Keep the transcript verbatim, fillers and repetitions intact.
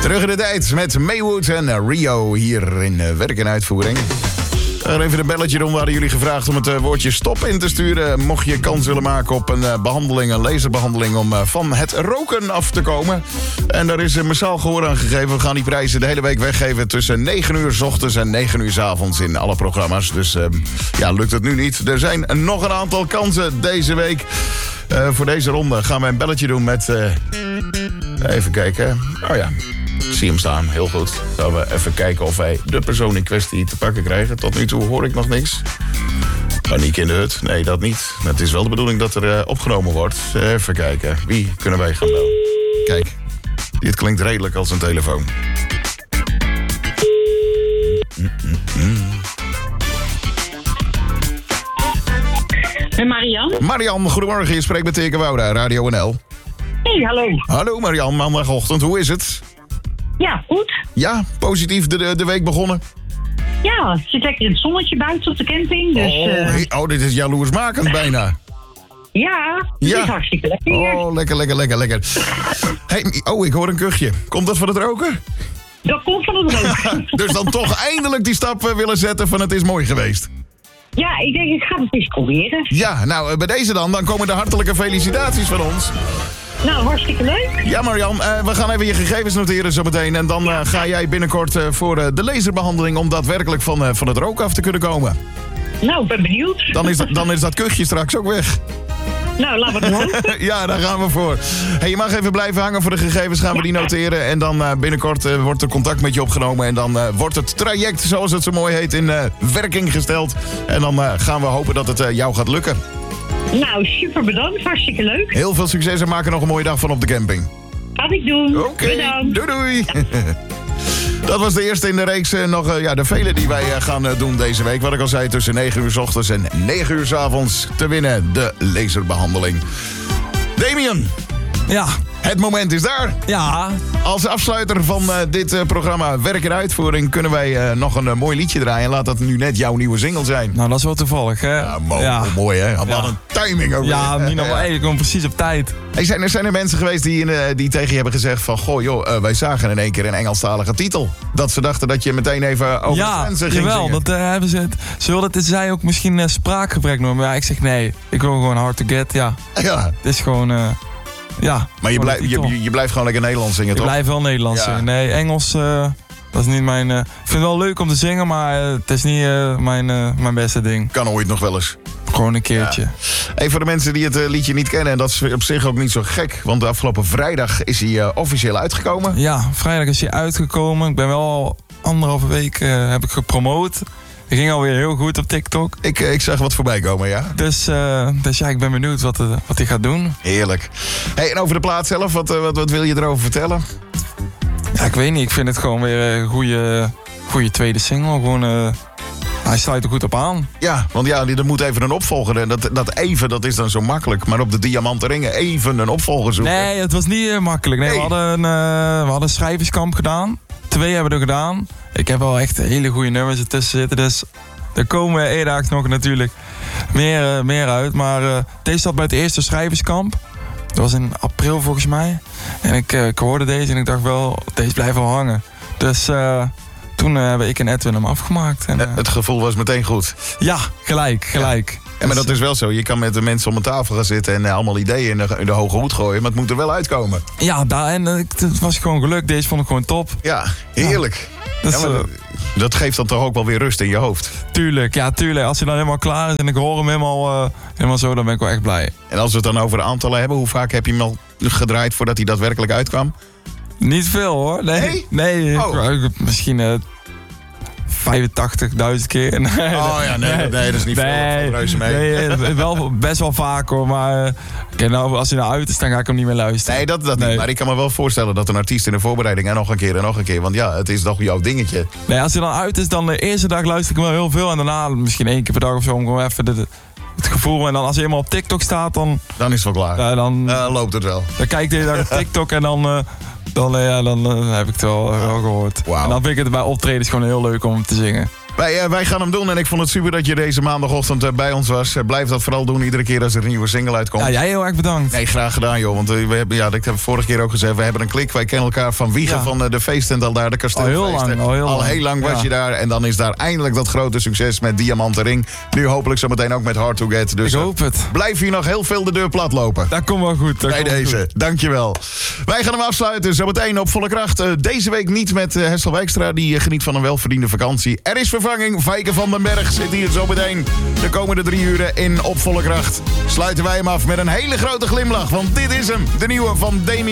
Terug in de tijd met Maywood en Rio hier in uh, werk en uitvoering. Er even een belletje doen, waren jullie gevraagd om het uh, woordje stop in te sturen. Mocht je kans willen maken op een uh, behandeling, een laserbehandeling om uh, van het roken af te komen. En daar is uh, massaal gehoor aan gegeven. We gaan die prijzen de hele week weggeven tussen negen uur 's ochtends en negen uur 's avonds in alle programma's. Dus uh, ja, lukt het nu niet. Er zijn nog een aantal kansen deze week. Uh, voor deze ronde gaan we een belletje doen met... Uh, even kijken. Oh ja. Ik zie hem staan, heel goed. Gaan we even kijken of wij de persoon in kwestie te pakken krijgen. Tot nu toe hoor ik nog niks. Paniek in de hut? Nee, dat niet. Het is wel de bedoeling dat er uh, opgenomen wordt. Even kijken. Wie kunnen wij gaan bellen? Kijk, dit klinkt redelijk als een telefoon. Mm-mm-mm. En Marian? Marian, goedemorgen. Je spreekt met Teke Wouda, Radio N L. Hey, hallo. Hallo Marian, maandagochtend. Hoe is het? Ja, goed. Ja, positief de, de, de week begonnen? Ja, het zit lekker in het zonnetje buiten op de camping. Dus, oh, uh... hey, oh, dit is jaloersmakend bijna. Ja, het ja. is hartstikke lekker hier. Oh, lekker, lekker, lekker, lekker. Hey, oh, ik hoor een kuchje. Komt dat van het roken? Dat komt van het roken. Dus dan toch eindelijk die stap uh, willen zetten van het is mooi geweest. Ja, ik denk, ik ga het eens proberen. Ja, nou, bij deze dan. Dan komen de hartelijke felicitaties van ons. Nou, hartstikke leuk. Ja, Marian, uh, we gaan even je gegevens noteren zo meteen. En dan uh, ga jij binnenkort uh, voor uh, de laserbehandeling... om daadwerkelijk van, uh, van het rook af te kunnen komen. Nou, ik ben benieuwd. Dan is, dan is dat kuchje straks ook weg. Nou, laten we het doen. Ja, daar gaan we voor. Hey, je mag even blijven hangen voor de gegevens, gaan we die noteren. En dan uh, binnenkort uh, wordt er contact met je opgenomen. En dan uh, wordt het traject, zoals het zo mooi heet, in uh, werking gesteld. En dan uh, gaan we hopen dat het uh, jou gaat lukken. Nou, super bedankt. Hartstikke leuk. Heel veel succes en maak er nog een mooie dag van op de camping. Gaat ik doen. Oké, okay. Bedankt. Doei doei. Ja. Dat was de eerste in de reeks. Uh, nog uh, ja, de vele die wij uh, gaan uh, doen deze week. Wat ik al zei, tussen negen uur 's ochtends en negen uur 's avonds te winnen. De laserbehandeling. Damien. Ja. Het moment is daar. Ja. Als afsluiter van uh, dit uh, programma Werk en Uitvoering... kunnen wij uh, nog een uh, mooi liedje draaien. Laat dat nu net jouw nieuwe single zijn. Nou, dat is wel toevallig, hè? Ja, mo- ja. mooi, hè? Wat ja. een timing ook. Ja, niet normaal. Hey, ik kom precies op tijd. Hey, zijn, er, zijn er mensen geweest die, uh, die tegen je hebben gezegd van... goh, joh, uh, wij zagen in één keer een Engelstalige titel. Dat ze dachten dat je meteen even over ja, de grenzen ging jawel, zingen. dat uh, hebben ze het. Ze wilden het, zij ook misschien uh, spraakgebrek noemen. Maar ja, ik zeg nee, ik wil gewoon hard to get, ja. Ja. Het is gewoon... Uh, Ja, maar je, blijf, je, je blijft gewoon lekker Nederlands zingen, ik toch? Ik blijf wel Nederlands ja. zingen. Nee, Engels, uh, dat is niet mijn... Uh, ik vind het wel leuk om te zingen, maar uh, het is niet uh, mijn, uh, mijn beste ding. Kan ooit nog wel eens. Gewoon een keertje. Ja. Hey, voor de mensen die het uh, liedje niet kennen, en dat is op zich ook niet zo gek. Want de afgelopen vrijdag is hij uh, officieel uitgekomen. Ja, vrijdag is hij uitgekomen. Ik ben wel al anderhalve week uh, heb ik gepromoot. Het ging alweer heel goed op TikTok. Ik, ik zag wat voorbij komen, ja. Dus, uh, dus ja, ik ben benieuwd wat, uh, wat hij gaat doen. Heerlijk. Hey, en over de plaat zelf, wat, uh, wat, wat wil je erover vertellen? Ja, ik weet niet. Ik vind het gewoon weer een goede, goede tweede single. Gewoon, uh, hij sluit er goed op aan. Ja, want ja, er moet even een opvolger. En dat, dat even, dat is dan zo makkelijk. Maar op de diamanten ringen even een opvolger zoeken. Nee, het was niet uh, makkelijk. Nee, hey. we, hadden een, uh, we hadden een schrijverskamp gedaan. Twee hebben we er gedaan. Ik heb wel echt hele goede nummers ertussen zitten. Dus er komen eerdaags nog natuurlijk meer, uh, meer uit. Maar uh, deze zat bij het eerste schrijverskamp. Dat was in april volgens mij. En ik, uh, ik hoorde deze en ik dacht wel, deze blijft wel hangen. Dus uh, toen uh, hebben ik en Edwin hem afgemaakt. En, uh, het gevoel was meteen goed. Ja, gelijk, gelijk. Ja. Ja, maar dat is wel zo. Je kan met de mensen om een tafel gaan zitten en uh, allemaal ideeën in de, in de hoge hoed gooien. Maar het moet er wel uitkomen. Ja, daar, en uh, het was gewoon gelukt. Deze vond ik gewoon top. Ja, heerlijk. Ja. Dat, ja, dat, dat geeft dan toch ook wel weer rust in je hoofd. Tuurlijk, ja, tuurlijk. Als hij dan helemaal klaar is en ik hoor hem helemaal, uh, helemaal zo, dan ben ik wel echt blij. En als we het dan over de aantallen hebben, hoe vaak heb je hem al gedraaid voordat hij daadwerkelijk uitkwam? Niet veel hoor. Nee. Nee, nee oh. ik, misschien uh, vijfentachtigduizend keer. Nee, oh ja, nee, nee, nee, dat is niet nee, veel. Reuze mee. Nee, wel, best wel vaak hoor. Maar uh, okay, nou, als hij nou uit is, dan ga ik hem niet meer luisteren. Nee, dat, dat nee. niet. Maar ik kan me wel voorstellen dat een artiest in de voorbereiding en nog een keer en nog een keer. Want ja, het is toch jouw dingetje. Nee, als hij dan uit is, dan de eerste dag luister ik hem wel heel veel. En daarna misschien één keer per dag of zo om gewoon even de, de, het gevoel. En dan als hij helemaal op TikTok staat, dan... Dan is het wel klaar. Uh, dan uh, loopt het wel. Dan kijk ik de hele dag op TikTok en dan... Uh, Dan, ja, dan uh, heb ik het wel, uh, wel gehoord. Wow. En dan vind ik het bij optredens gewoon heel leuk om te zingen. Wij, uh, wij gaan hem doen en ik vond het super dat je deze maandagochtend uh, bij ons was. Uh, blijf dat vooral doen iedere keer als er een nieuwe single uitkomt. Ja, jij heel erg bedankt. Nee, graag gedaan joh. Want uh, we hebben, ja, ik heb vorige keer ook gezegd, we hebben een klik. Wij kennen elkaar van Wiegen Ja. van uh, de feesttent al daar, de kasteelfeesten. Al heel lang, al heel Al lang. heel lang was Ja. je daar en dan is daar eindelijk dat grote succes met Diamanten Ring. Nu hopelijk zometeen ook met Hard to Get. Dus Ik uh, hoop het. blijf hier nog heel veel de deur plat lopen. Dat komt wel goed. Dat Bij komt wel deze, goed. dankjewel. Wij gaan hem afsluiten, zometeen op volle kracht. Uh, deze week niet met uh, Hessel Wijkstra, die uh, geniet van een welverdiende vakantie. Er is vervanging, Fijke van den Berg zit hier zometeen de komende drie uren in op volle kracht. Sluiten wij hem af met een hele grote glimlach, want dit is hem, de nieuwe van Demi.